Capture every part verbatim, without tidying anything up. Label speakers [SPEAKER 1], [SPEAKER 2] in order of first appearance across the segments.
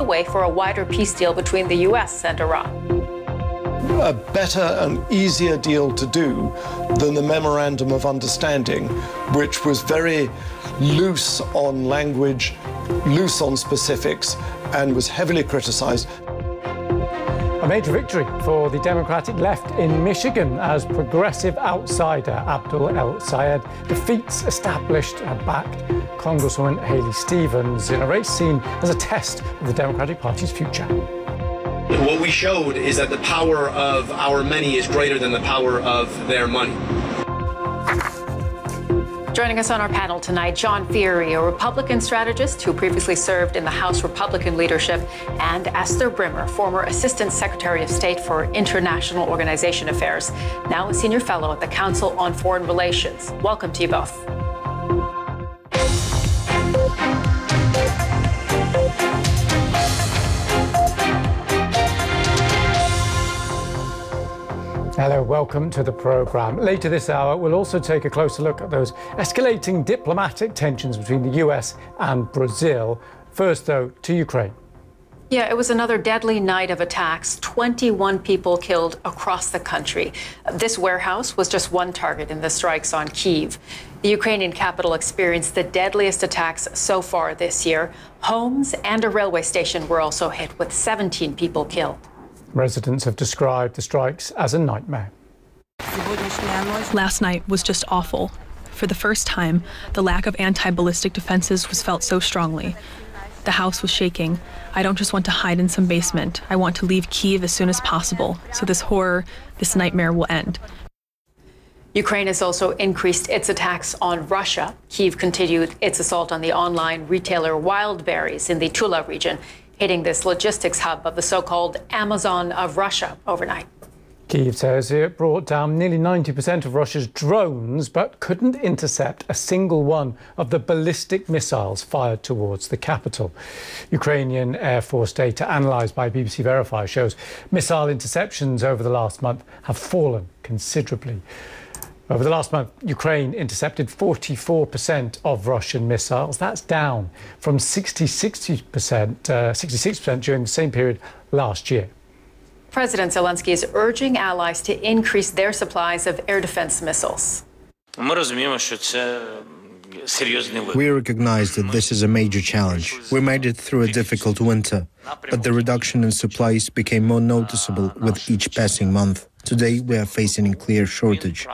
[SPEAKER 1] way for a wider peace deal between the U S and Iran.
[SPEAKER 2] A better and easier deal to do than the Memorandum of Understanding, which was very loose on language, loose on specifics, and was heavily criticized.
[SPEAKER 3] A major victory for the Democratic left in Michigan as progressive outsider Abdul El-Sayed defeats established-backed Congresswoman Haley Stevens in a race seen as a test of the Democratic Party's future.
[SPEAKER 4] What we showed is that the power of our many is greater than the power of their money.
[SPEAKER 1] Joining us on our panel tonight, John Feehery, a Republican strategist who previously served in the House Republican leadership, and Esther Brimmer, former Assistant Secretary of State for International Organization Affairs, now a senior fellow at the Council on Foreign Relations. Welcome to you both.
[SPEAKER 3] Hello, welcome to the programme. Later this hour, we'll also take a closer look at those escalating diplomatic tensions between the U S and Brazil. First, though, to Ukraine.
[SPEAKER 1] Yeah, it was another deadly night of attacks. twenty-one people killed across the country. This warehouse was just one target in the strikes on Kyiv. The Ukrainian capital experienced the deadliest attacks so far this year. Homes and a railway station were also hit, with seventeen people killed.
[SPEAKER 3] Residents have described the strikes as a nightmare.
[SPEAKER 5] Last night was just awful. For the first time, the lack of anti-ballistic defenses was felt so strongly. The house was shaking. I don't just want to hide in some basement. I want to leave Kyiv as soon as possible, so this horror, this nightmare will end.
[SPEAKER 1] Ukraine has also increased its attacks on Russia. Kyiv continued its assault on the online retailer Wildberries in the Tula region, hitting this logistics hub of the so-called Amazon of Russia overnight.
[SPEAKER 3] Kyiv says it brought down nearly ninety percent of Russia's drones, but couldn't intercept a single one of the ballistic missiles fired towards the capital. Ukrainian Air Force data analysed by B B C Verify shows missile interceptions over the last month have fallen considerably. Over the last month, Ukraine intercepted forty-four percent of Russian missiles. That's down from sixty-six percent, uh, sixty-six percent during the same period last year.
[SPEAKER 1] President Zelensky is urging allies to increase their supplies of air defense missiles.
[SPEAKER 6] We recognize that this is a major challenge. We made it through a difficult winter, but the reduction in supplies became more noticeable with each passing month. Today, we are facing a clear shortage.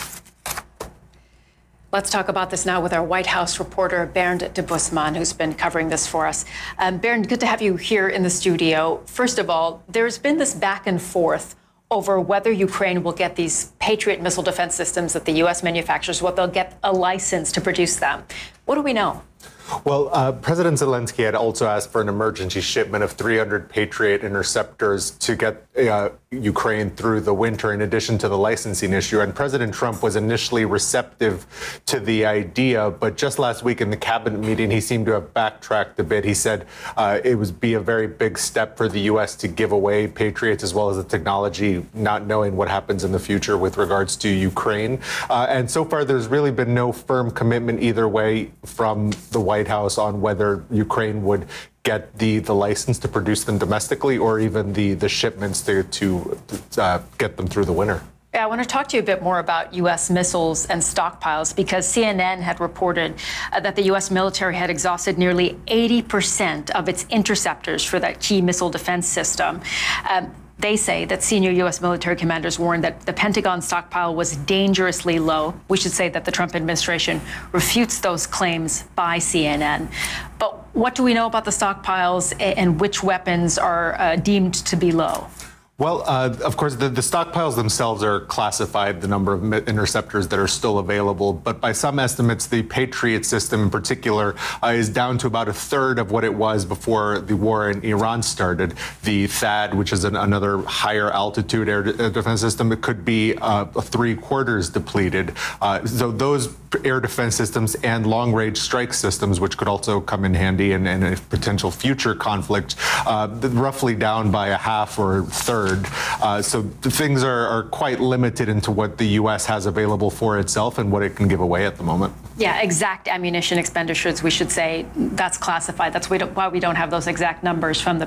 [SPEAKER 1] Let's talk about this now with our White House reporter, Bernd Debusmann, who's been covering this for us. Um, Bernd, good to have you here in the studio. First of all, there's been this back and forth over whether Ukraine will get these Patriot missile defense systems that the U S manufactures, whether they'll get a license to produce them. What do we know?
[SPEAKER 7] Well, uh, President Zelensky had also asked for an emergency shipment of three hundred Patriot interceptors to get uh, Ukraine through the winter, in addition to the licensing issue. And President Trump was initially receptive to the idea, but just last week in the cabinet meeting, he seemed to have backtracked a bit. He said uh, it would be a very big step for the U S to give away Patriots as well as the technology, not knowing what happens in the future with regards to Ukraine. Uh, and so far, there's really been no firm commitment either way from the White White House on whether Ukraine would get the, the license to produce them domestically or even the, the shipments to, to uh, get them through the winter.
[SPEAKER 1] Yeah, I want to talk to you a bit more about U S missiles and stockpiles, because C N N had reported uh, that the U S military had exhausted nearly eighty percent of its interceptors for that key missile defense system. Um, They say that senior U S military commanders warned that the Pentagon stockpile was dangerously low. We should say that the Trump administration refutes those claims by C N N. But what do we know about the stockpiles and which weapons are uh, deemed to be low?
[SPEAKER 7] Well, uh, of course, the, the stockpiles themselves are classified, the number of interceptors that are still available. But by some estimates, the Patriot system in particular uh, is down to about a third of what it was before the war in Iran started. The THAAD, which is an, another higher altitude air defense system, it could be uh, three quarters depleted. Uh, so those air defense systems and long range strike systems, which could also come in handy in, in a potential future conflict, uh, roughly down by a half or third. Uh, so things are, are quite limited into what the U S has available for itself and what it can give away at the moment.
[SPEAKER 1] Yeah, exact ammunition expenditures, we should say, that's classified. That's why we don't have those exact numbers from the